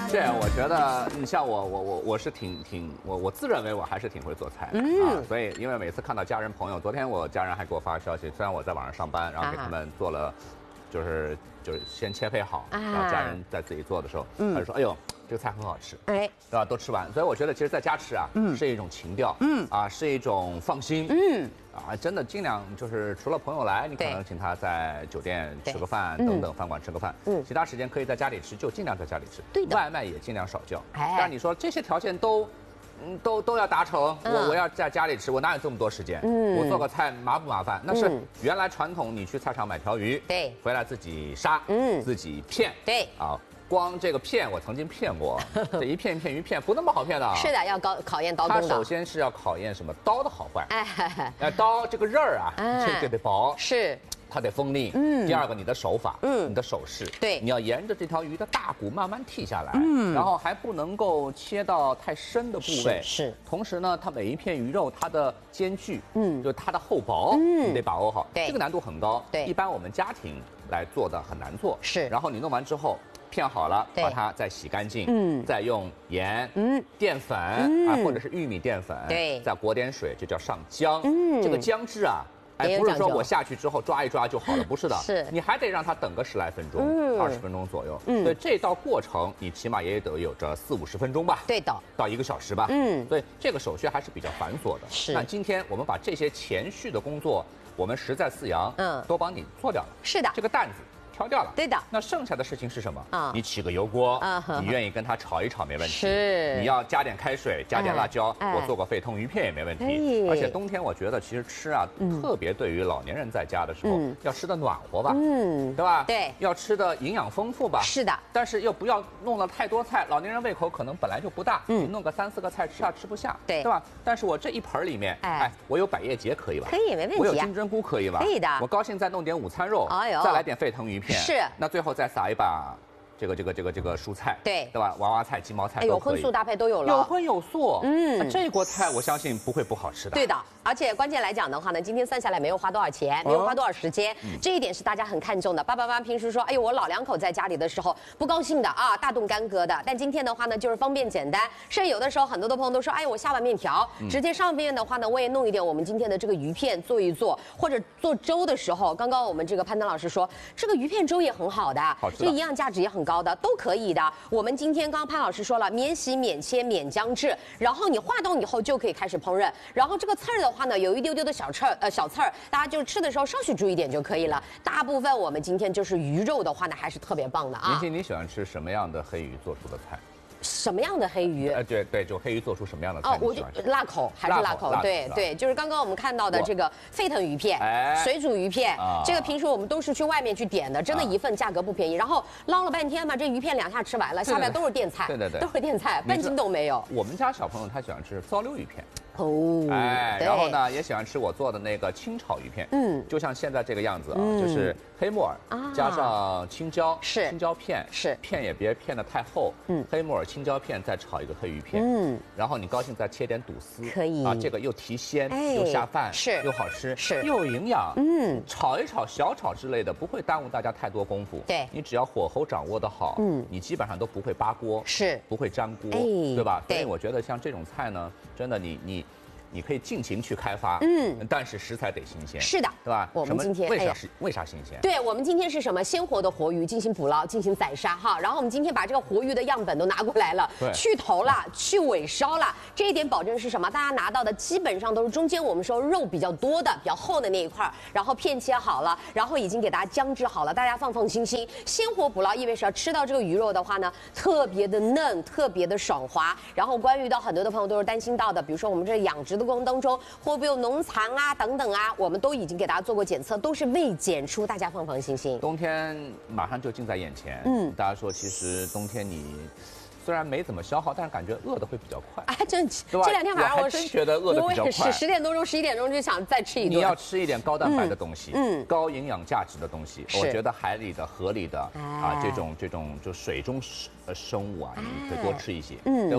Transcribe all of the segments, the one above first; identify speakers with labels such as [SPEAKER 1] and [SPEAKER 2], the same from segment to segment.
[SPEAKER 1] 对，我觉得你像我是我自认为我还是挺会做菜的所以因为每次看到家人朋友，昨天我家人还给我发消息，虽然我在网上上班，然后给他们做了，就是先切配好，然后家人在自己做的时候，他就说，哎呦，这个菜很好吃，对吧？都吃完，所以我觉得其实在家吃啊，是一种情调，是一种放心，真的尽量就是除了朋友来，你可能请他在酒店吃个饭等等饭馆吃个饭，其他时间可以在家里吃，就尽量在家里吃，外卖也尽量少叫。但你说这些条件都要达成，我要在家里吃，我哪有这么多时间？我做个菜麻不麻烦？那是原来传统，你去菜场买条鱼，回来自己杀，自己片，光这个片，我曾经骗过，这一片一片鱼片不那么好骗的。是
[SPEAKER 2] 的，要考验刀工的。
[SPEAKER 1] 它首先是要考验什么刀的好坏。刀这个刃儿啊，这得薄，
[SPEAKER 2] 是。
[SPEAKER 1] 它得锋利。第二个，你的手法，你的手势，
[SPEAKER 2] 对，
[SPEAKER 1] 你要沿着这条鱼的大骨慢慢剔下来，然后还不能够切到太深的部位。
[SPEAKER 2] 是。
[SPEAKER 1] 同时呢，它每一片鱼肉它的间距，就是它的厚薄，你得把握好。这个难度很高。
[SPEAKER 2] 对。
[SPEAKER 1] 一般我们家庭来做的很难做。
[SPEAKER 2] 是。
[SPEAKER 1] 然后你弄完之后。片好了，把它再洗干净，再用盐、淀粉或者是玉米淀粉，再裹点水，这叫上浆。这个姜汁啊，不是说我下去之后抓一抓就好了，不是的，你还得让它等个10来分钟，20分钟左右。所以这道过程你起码也得有着40-50分钟吧？
[SPEAKER 2] 对的，
[SPEAKER 1] 到1个小时吧。所以这个手续还是比较繁琐的。
[SPEAKER 2] 是。
[SPEAKER 1] 那今天我们把这些前序的工作，我们实在四阳，都帮你做掉了。
[SPEAKER 2] 是的，
[SPEAKER 1] 这个担子。挑掉了，
[SPEAKER 2] 对的。
[SPEAKER 1] 那剩下的事情是什么？你起个油锅，你愿意跟它炒一炒没问题。
[SPEAKER 2] 是。
[SPEAKER 1] 你要加点开水，加点辣椒，我做个沸腾鱼片也没问题。而且冬天我觉得其实吃啊，特别对于老年人在家的时候，要吃的暖和吧，对吧？
[SPEAKER 2] 对。
[SPEAKER 1] 要吃的营养丰富吧。
[SPEAKER 2] 是的。
[SPEAKER 1] 但是又不要弄了太多菜，老年人胃口可能本来就不大，你弄个3、4个菜吃不下，对吧？但是我这一盆里面，我有百叶结可以吧？
[SPEAKER 2] 可以，没问题。
[SPEAKER 1] 我有金针菇可以吧？
[SPEAKER 2] 可以的。
[SPEAKER 1] 我高兴再弄点午餐肉，再来点沸腾鱼片。
[SPEAKER 2] 是，
[SPEAKER 1] 那最后再撒一把这个蔬菜，对吧？娃娃菜、鸡毛菜都可以，
[SPEAKER 2] 有荤素搭配都有了，
[SPEAKER 1] 有荤有素。这锅菜我相信不会不好吃的。
[SPEAKER 2] 对的，而且关键来讲的话呢，今天算下来没有花多少钱，没有花多少时间，这一点是大家很看重的。爸爸妈妈平时说，哎呦，我老两口在家里的时候不高兴的啊，大动干戈的。但今天的话呢，就是方便简单，甚至有的时候很多的朋友都说，哎呦，我下碗面条，直接上面的话呢，我也弄一点我们今天的这个鱼片做一做，或者做粥的时候，刚刚我们这个潘登老师说，这个鱼片粥也很好的，这营养价值也很高的，都可以的。我们今天刚刚潘老师说了，免洗、免切、免姜制，然后你化冻以后就可以开始烹饪。然后这个刺儿的话呢，有一丢丢的小刺儿，大家就吃的时候稍许注意点就可以了。大部分我们今天就是鱼肉的话呢，还是特别棒的啊。
[SPEAKER 1] 林静，你喜欢吃什么样的黑鱼做出的菜？
[SPEAKER 2] 什么样的黑鱼？
[SPEAKER 1] 对，就黑鱼做出什么样的菜？
[SPEAKER 2] 我就辣口，还是辣口。对，就是刚刚我们看到的这个沸腾鱼片、水煮鱼片，这个平时我们都是去外面去点的，真的一份价格不便宜。然后捞了半天嘛，这鱼片2下吃完了，下边都是垫菜，
[SPEAKER 1] 对，
[SPEAKER 2] 都是垫菜，半斤都没有。
[SPEAKER 1] 我们家小朋友他喜欢吃糟溜鱼片。
[SPEAKER 2] 然
[SPEAKER 1] 后呢，也喜欢吃我做的那个清炒鱼片，就像现在这个样子啊，就是黑木耳加上青椒，青椒片，片也别片得太厚，黑木耳、青椒片再炒一个黑鱼片，然后你高兴再切点肚丝，
[SPEAKER 2] 可以
[SPEAKER 1] 啊，这个又提鲜又下饭，又好吃，又有营养，炒一炒、小炒之类的，不会耽误大家太多功夫，
[SPEAKER 2] 对，
[SPEAKER 1] 你只要火候掌握得好，你基本上都不会扒锅，不会粘锅，对吧？所以我觉得像这种菜呢，真的你可以尽情去开发，但是食材得新鲜，
[SPEAKER 2] 是的，
[SPEAKER 1] 对吧？
[SPEAKER 2] 我们今天
[SPEAKER 1] 为啥新鲜？
[SPEAKER 2] 对，我们今天是什么？鲜活的活鱼进行捕捞，进行宰杀哈。然后我们今天把这个活鱼的样本都拿过来了，去头了，去尾梢了。这一点保证是什么？大家拿到的基本上都是中间我们说肉比较多的、比较厚的那一块，然后片切好了，然后已经给大家姜制好了，大家放心心。鲜活捕捞意味着吃到这个鱼肉的话呢，特别的嫩，特别的爽滑。然后关于到很多的朋友都是担心到的，比如说我们这养殖的过程当中会不会有农残啊等等啊，我们都已经给大家做过检测，都是未检出，大家放心心。
[SPEAKER 1] 冬天马上就近在眼前，大家说其实冬天你虽然没怎么消耗，但是感觉饿的会比较快。
[SPEAKER 2] 哎，真这2天晚上我
[SPEAKER 1] 真觉得饿的比较快。
[SPEAKER 2] 10点多钟、11点钟就想再吃一顿。
[SPEAKER 1] 你要吃一点高蛋白的东西，高营养价值的东西。我觉得海里的、河里的啊，这种就水中生物啊，你可以多吃一些，对吧？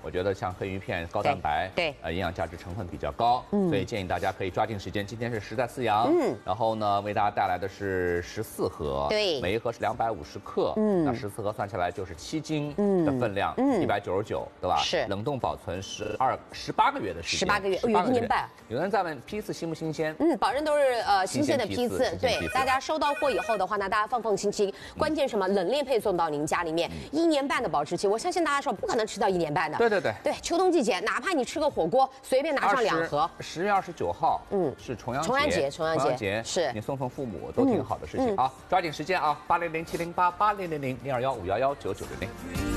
[SPEAKER 1] 我觉得像黑鱼片高蛋白，
[SPEAKER 2] 对，
[SPEAKER 1] 营养价值成分比较高，所以建议大家可以抓紧时间。今天是食在四阳，然后呢，为大家带来的是14盒，
[SPEAKER 2] 对，
[SPEAKER 1] 每一盒是250克，那14盒算下来就是7斤的分量，199，对吧？
[SPEAKER 2] 是，
[SPEAKER 1] 冷冻保存18个月的时间
[SPEAKER 2] ，18个月，有1年半。
[SPEAKER 1] 有人在问批次新不新鲜？
[SPEAKER 2] 保证都是新鲜的批次，对，大家收到货以后的话呢，大家放心心。关键什么，冷链配送到您家里面，1年半的保质期，我相信大家说不可能吃到1年半的。对，秋冬季节，哪怕你吃个火锅，随便拿上2盒。
[SPEAKER 1] 10月29号，是重阳节，
[SPEAKER 2] 是
[SPEAKER 1] 你送父母都挺好的事情啊，抓紧时间啊，80070880000215119900。